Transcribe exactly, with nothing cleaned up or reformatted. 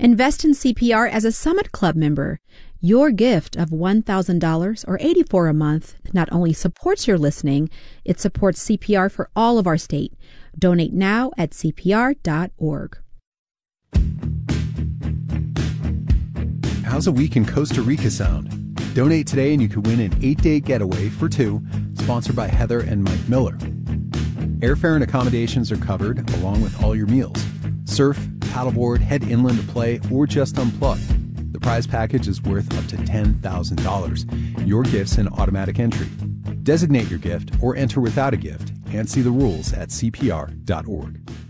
Invest in C P R as a Summit Club member. Your gift of one thousand dollars or eighty-four dollars a month not only supports your listening, it supports C P R for all of our state. Donate now at C P R dot org. How's a week in Costa Rica sound? Donate today and you could win an eight-day getaway for two, sponsored by Heather and Mike Miller. Airfare and accommodations are covered, along with all your meals. Surf, paddleboard, head inland to play, or just unplug. The prize package is worth up to ten thousand dollars. Your gift's an automatic entry. Designate your gift or enter without a gift and see the rules at C P R dot org.